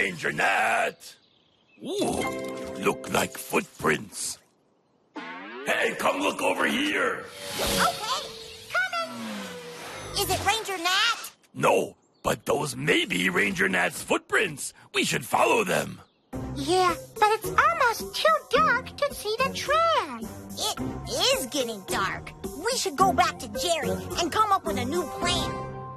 Ranger Nat. Ooh, look like footprints. Hey, come look over here. Okay, coming. Is it Ranger Nat? No, but those may be Ranger Nat's footprints. We should follow them. Yeah, but it's almost too dark to see the trail. It is getting dark. We should go back to Jerry and come up with a new plan.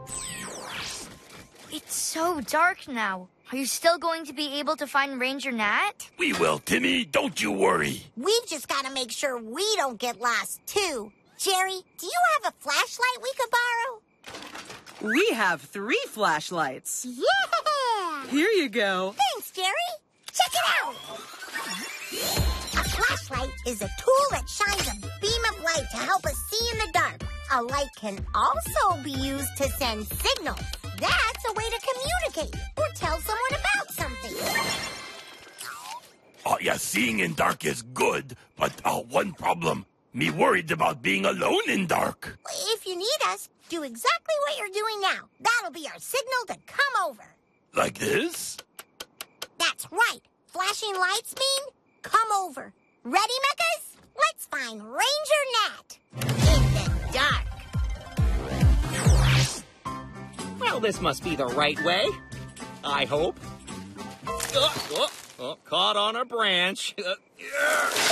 It's so dark now. Are you still going to be able to find Ranger Nat? We will, Timmy. Don't you worry. We've just got to make sure we don't get lost, too. Jerry, do you have a flashlight we could borrow? We have 3 flashlights. Yeah! Here you go. Thanks, Jerry. Check it out. A flashlight is a tool that shines a beam of light to help us see in the dark. A light can also be used to send signals. That's a way to communicate or tell someone about something. Oh, yeah, seeing in dark is good, but one problem. Me worried about being alone in dark. If you need us, do exactly what you're doing now. That'll be our signal to come over. Like this? That's right. Flashing lights mean come over. Ready, Meccas? Let's find Ranger Nat in the dark. Well, this must be the right way. I hope. Caught on a branch.